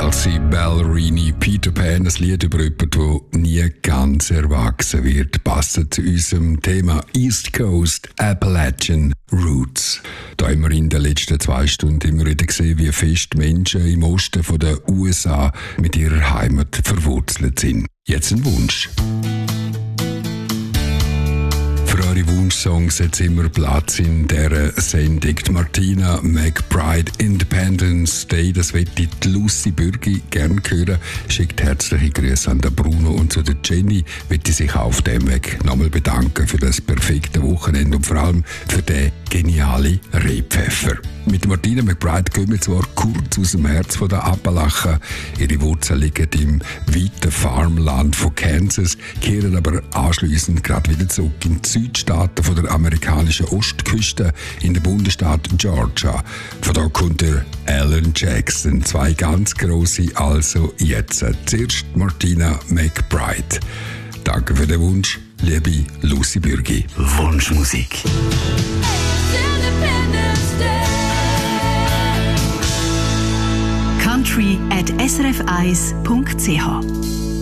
Elsie Ballerini, Peter Pan, ein Lied über jemanden, der nie ganz erwachsen wird, passend zu unserem Thema East Coast Appalachian Roots. Da haben wir in den letzten 2 Stunden immer wieder gesehen, wie fest Menschen im Osten der USA mit ihrer Heimat verwurzelt sind. Jetzt ein Wunsch. Für eure Wunschsongs hat immer Platz in dieser Sendung. Die Martina McBride, Independence Day, das möchte die Lucy Bürgi gerne hören. Schickt herzliche Grüße an den Bruno und zu der Jenny. Möchte sich auf dem Weg nochmal bedanken für das perfekte Wochenende und vor allem für den genialen Rehpfeffer. Mit Martina McBride gehen wir zwar kurz aus dem Herz von der Appalachen. Ihre Wurzeln liegen im weiten Farmland von Kansas, kehren aber anschliessend gerade wieder zurück in die Südstaaten von der amerikanischen Ostküste in den Bundesstaat Georgia. Von da kommt der Alan Jackson. 2 ganz grosse, also jetzt. Zuerst Martina McBride. Danke für den Wunsch, liebe Lucy Bürgi. Wunschmusik. country@srf1.ch